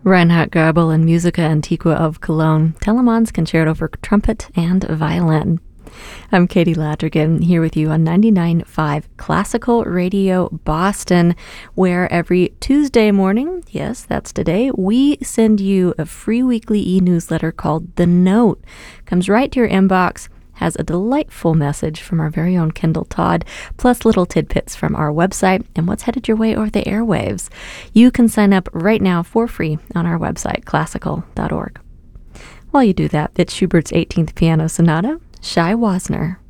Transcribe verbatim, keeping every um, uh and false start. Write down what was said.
Reinhard Goebel and Musica Antiqua of Cologne, Telemann's Concerto for Trumpet and Violin. I'm Katie Ladrigan, here with you on ninety-nine point five Classical Radio Boston, where every Tuesday morning, yes, that's today, we send you a free weekly e-newsletter called The Note. Comes right to your inbox, has a delightful message from our very own Kendall Todd, plus little tidbits from our website and what's headed your way over the airwaves. You can sign up right now for free on our website, classical dot org. While you do that, it's Schubert's eighteenth Piano Sonata, Shai Wasner.